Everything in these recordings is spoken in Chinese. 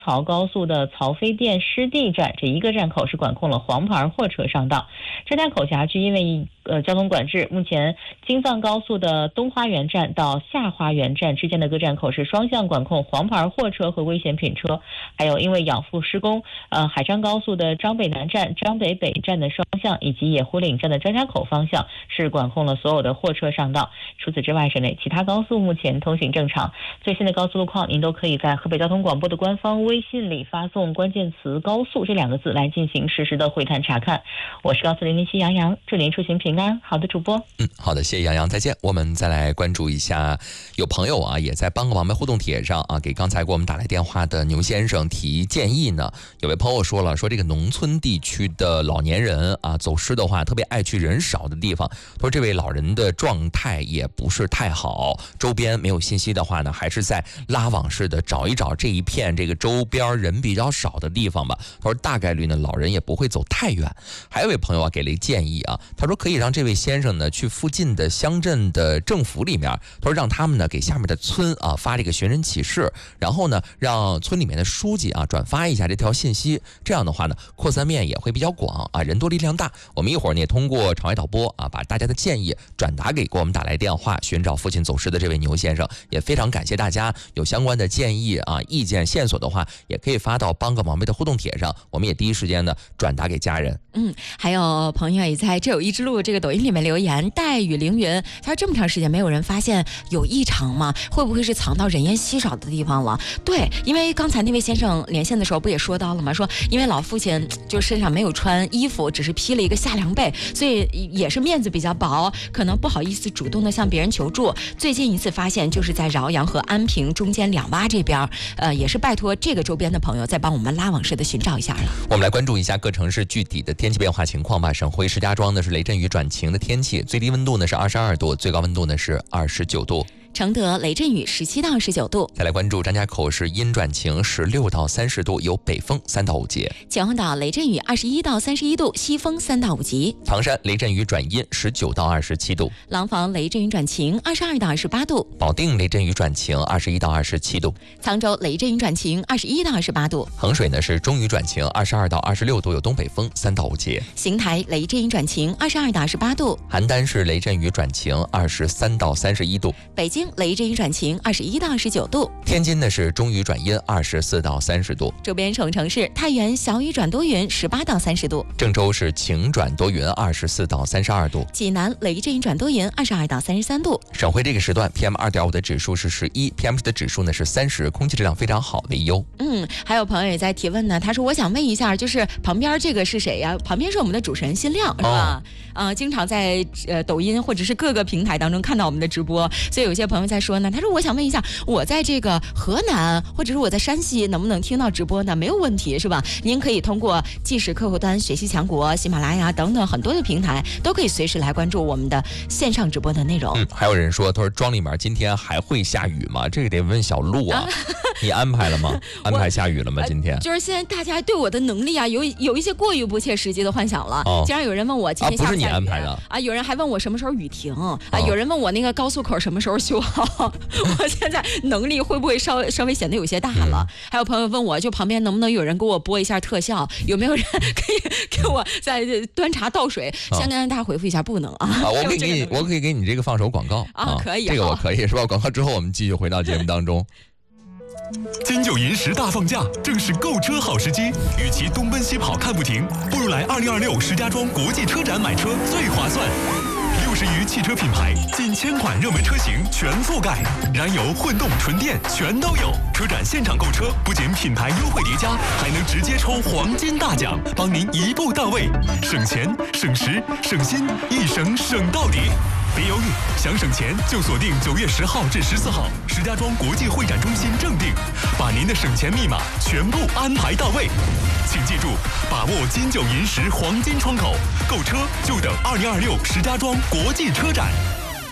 曹高速的曹妃甸湿地站，这一个站口是管控了黄牌货车上道。这条口辖区因为交通管制，目前京藏高速的东花园站到下花园站之间的各站口是双向管控黄牌货车和危险品车。还有因为养护施工，海张高速的张北南站、张北北站的双向以及野湖岭站的张家口方向是管控了所有的货车上道。除此之外，省内其他高速目前通行正常。最新的高速路况，您都可以在河北交通广播的官方微信里发送关键词“高速”这两个字来进行实时的会谈查看。我是高速007杨洋，祝您出行平安。好的，主播。 好的，谢谢杨洋，再见。我们再来关注一下，有朋友啊也在帮个忙呗互动帖上啊，给刚才给我们打来电话的牛先生提建议呢。有位朋友说了，说这个农村地区的老年人啊走失的话，特别爱去人少的地方。他说这位老人的状态也不是太好，周边没有信息的话呢，还是在拉网式的找一找这一片这个周边人比较少的地方吧。他说大概率呢老人也不会走太远。还有位朋友啊给了一建议啊，他说可以让这位先生呢去附近的乡镇的政府里面，他说让他们呢给下面的村啊发这个寻人启事，然后呢让村里面的书记啊转发一下这条信息，这样的话呢扩散面也会比较广啊，人多力量大。我们一会儿呢也通过场外导播啊把大家的建议转达给我们打来电话寻找父亲走失的这位牛先生。也非常感谢大家有相关的建议啊意见线索的话，也可以发到帮个忙呗的互动帖上，我们也第一时间呢转达给家人。 还有朋友也在这有一之路这个抖音里面留言，黛雨凌云，他说这么长时间没有人发现有异常吗？会不会是藏到人烟稀少的地方了？对，因为刚才那位先生连线的时候不也说到了吗？说因为老父亲就身上没有穿衣服，只是披了一个夏凉被，所以也是面子比较薄，可能不好意思主动的向别人求助。最近一次发现就是在饶阳和安平中间两洼这边，也是拜托这个周边的朋友再帮我们拉网式的寻找一下了。 我们来关注一下各城市具体的天气变化情况吧。省会石家庄呢是雷阵雨转晴的天气，最低温度呢是22度，最高温度呢是29度。 承德雷阵雨17到19度。 再来关注张家口是阴转晴16到30度，有北风3到5级。 秦皇岛雷阵雨21到31度，西风3到5级。 唐山雷阵雨转阴19到27度。 廊坊雷阵雨转晴22到28度。 保定雷阵雨转晴21到27度。 沧州雷阵雨转晴21到28度。 衡水呢是中雨转晴22到26度，有东北风3到5级。 邢台雷阵雨转晴22到28度。 邯郸是雷阵雨转晴23到31度。 北京雷阵雨转晴21到29度。 天津呢是中雨转阴24到30度。 周边城市太原小雨转多云18到30度。 郑州是晴转多云24到32度。 济南雷阵雨转多云22到33度。 省会这个时段 PM2.5 的指数是11， PM10的指数呢是30，空气质量非常好，为优。 还有朋友也在提问呢，他说我想问一下，就是旁边这个是谁呀？旁边是我们的主持人辛亮，是吧？经常在抖音或者是各个平台当中看到我们的直播，所以有些朋友在说呢，他说我想问一下，我在这个河南或者是我在山西能不能听到直播呢？没有问题，是吧？您可以通过即时客户端、学习强国、喜马拉雅等等很多的平台，都可以随时来关注我们的线上直播的内容。 还有人说，他说庄里面今天还会下雨吗？这个得问小鹿啊。你安排了吗？安排下雨了吗？今天就是现在大家对我的能力啊，有一些过于不切实际的幻想了。经常有人问我今天下不下雨， 不是你安排的啊？有人还问我什么时候雨停啊？有人问我那个高速口什么时候修好？我现在能力会不会稍微显得有些大了？还有朋友问我，就旁边能不能有人给我播一下特效？有没有人可以给我在端茶倒水？先跟大家回复一下，不能啊。 我可以给你这个放首广告啊，可以， 这个我可以是吧？广告之后我们继续回到节目当中。 金九银十大放假，正是购车好时机。与其东奔西跑看不停，不如来2026石家庄国际车展买车最划算。60余汽车品牌，近1000款热门车型全覆盖，燃油、混动、纯电全都有。车展现场购车，不仅品牌优惠叠加，还能直接抽黄金大奖，帮您一步到位，省钱、省时、省心，一省省到底。别犹豫，想省钱就锁定9月10号至14号，石家庄国际会展中心正定，把您的省钱密码全部安排到位。请记住，把握金九银十黄金窗口，购车就等2026石家庄国际车展。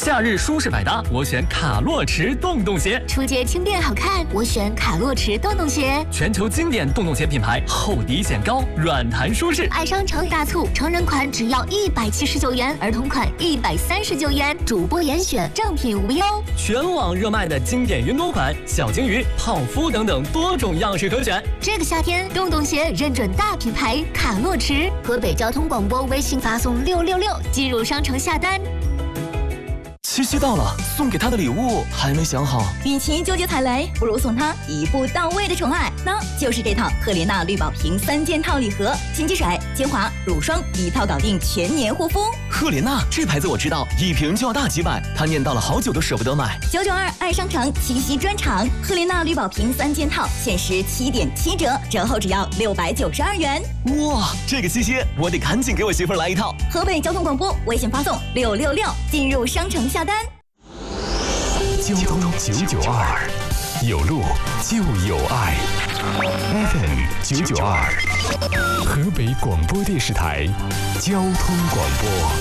夏日舒适百搭，我选卡洛驰洞洞鞋。 出街轻便好看，我选卡洛驰洞洞鞋。 全球经典洞洞鞋品牌，厚底显高，软弹舒适。 爱商城大促，成人款只要179元，儿童款139元，主播严选，正品无忧。 全网热卖的经典云朵款、小金鱼、泡芙等等多种样式可选。 这个夏天，洞洞鞋认准大品牌卡洛驰。河北交通广播微信发送666进入商城下单。 七夕到了，送给他的礼物还没想好。 与其纠结踩雷，不如送他一步到位的宠爱，那就是这套赫莲娜绿宝瓶3件套礼盒，洗肌水、精华、乳霜一套搞定全年护肤。 赫莲娜这牌子我知道，一瓶就要大几百，他念叨了好久都舍不得买。 992爱商城七夕专场，赫莲娜绿宝瓶3件套限时7.7折，折后只要692元。 哇，这个七夕我得赶紧给我媳妇儿来一套。 河北交通广播微信发送666进入商城下单。 交通992，有路就有爱。FM 992，河北广播电视台交通广播。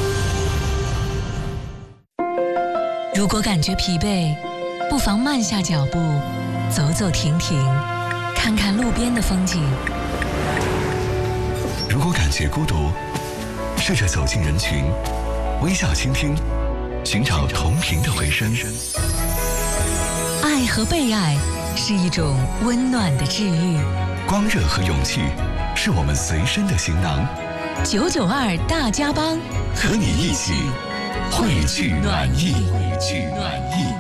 如果感觉疲惫，不妨慢下脚步，走走停停，看看路边的风景。 如果感觉孤独，试着走进人群，微笑倾听，寻找同频的回声。 爱和被爱是一种温暖的治愈， 光热和勇气是我们随身的行囊。 992大家帮， 和你一起汇聚暖意，汇聚暖意。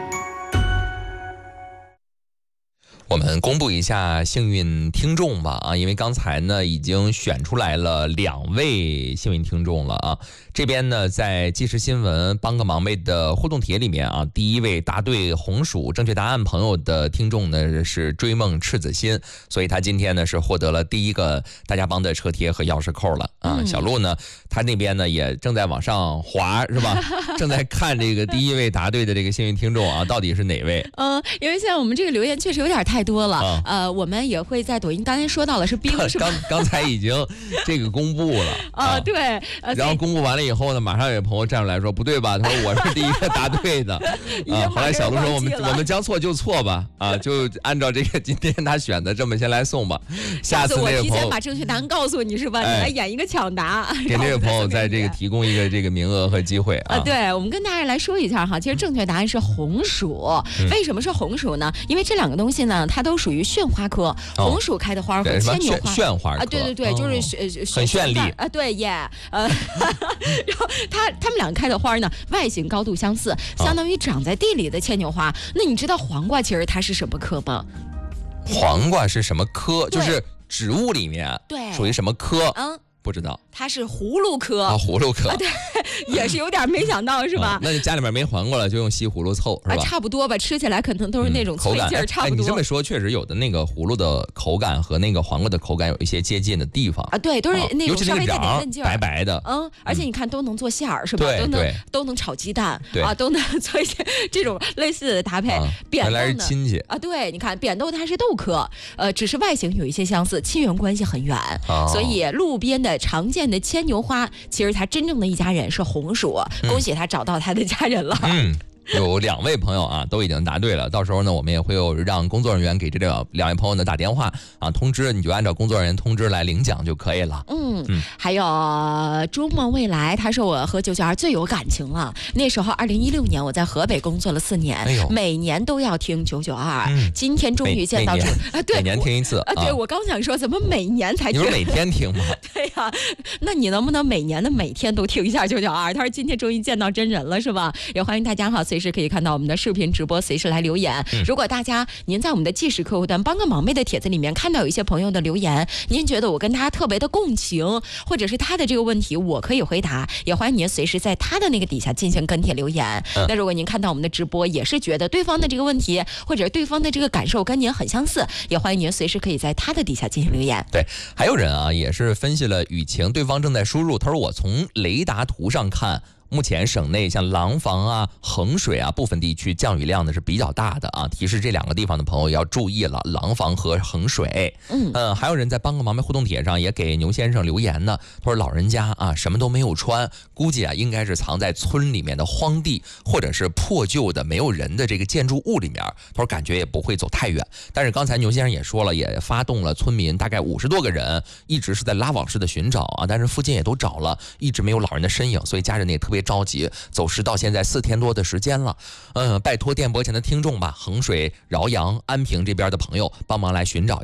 我们公布一下幸运听众吧啊，因为刚才呢已经选出来了2位幸运听众了啊。这边呢在即时新闻帮个忙呗的互动帖里面啊，第一位答对红薯正确答案朋友的听众呢是追梦赤子心，所以他今天呢是获得了第一个大家帮的车贴和钥匙扣了啊。小鹿呢他那边呢也正在往上滑是吧？正在看这个第一位答对的这个幸运听众啊，到底是哪位？ 因为现在我们这个留言确实有点太多了，我们也会在抖音刚才说到了是冰是吧？ 刚才已经这个公布了啊，对， 然后公布完了以后呢，马上有朋友站出来说不对吧？他说我是第一个答对的啊。后来小鹿说我们将错就错吧啊，就按照这个今天他选的这么先来送吧。下次那个朋友我提前把正确答案告诉你是吧？你来演一个抢答， 给那位朋友在这个提供一个这个名额和机会啊。 对，我们跟大家来说一下哈，其实正确答案是红薯。为什么是红薯呢？因为这2个东西呢，它都属于萱花科，红薯开的花和牵牛花萱花科啊，对，就是很绚丽啊，对耶，然后它们2个开的花呢，外形高度相似，相当于长在地里的牵牛花。那你知道黄瓜其实它是什么科吗？ 黄瓜是什么科？就是植物里面对属于什么科？不知道， 它是葫芦科啊，葫芦科， 对，也是有点没想到是吧？ 那你家里面没黄瓜了，就用西葫芦凑是吧？ 差不多吧，吃起来可能都是那种脆劲儿，差不多。 你这么说，确实有的那个葫芦的口感和那个黄瓜的口感有一些接近的地方啊，对，都是那种稍微带点嫩劲儿， 白白的， 而且你看都能做馅儿是吧？都能炒鸡蛋啊，都能做一些这种类似的搭配。 原来是亲戚啊，对，你看扁豆它是豆科，只是外形有一些相似，亲缘关系很远，所以路边的常见的牵牛花，其实它真正的一家人是红薯，恭喜他找到他的家人了。 有2位朋友啊，都已经答对了。到时候呢，我们也会有让工作人员给这2位朋友呢打电话啊，通知你就按照工作人员通知来领奖就可以了。 还有逐梦未来，他说我和992最有感情了。那时候2016年我在河北工作了4年，每年都要听992。今天终于见到对，每年听一次啊。对，我刚想说怎么每年才听？ 你说每天听吗？ 对呀，那你能不能每年的每天都听一下992？他说今天终于见到真人了是吧？也欢迎大家随时可以看到我们的视频直播，随时来留言。如果大家您在我们的即时客户端帮个忙妹的帖子里面看到有一些朋友的留言，您觉得我跟他特别的共情，或者是他的这个问题我可以回答，也欢迎您随时在他的那个底下进行跟帖留言。那如果您看到我们的直播也是觉得对方的这个问题或者对方的这个感受跟您很相似，也欢迎您随时可以在他的底下进行留言。 对，还有人啊也是分析了舆情，对方正在输入，他说我从雷达图上看目前省内像廊坊啊、衡水啊部分地区降雨量呢是比较大的啊，提示这2个地方的朋友要注意了，廊坊和衡水。还有人在帮个忙呗互动帖上也给牛先生留言呢，他说老人家啊什么都没有穿，估计啊应该是藏在村里面的荒地或者是破旧的没有人的这个建筑物里面，他说感觉也不会走太远。但是刚才牛先生也说了，也发动了村民大概50多个人，一直是在拉网式的寻找啊，但是附近也都找了，一直没有老人的身影，所以家人也特别着急，走失到现在4天多的时间了。拜托电波前的听众吧，衡水、饶阳、安平这边的朋友帮忙来寻找一下。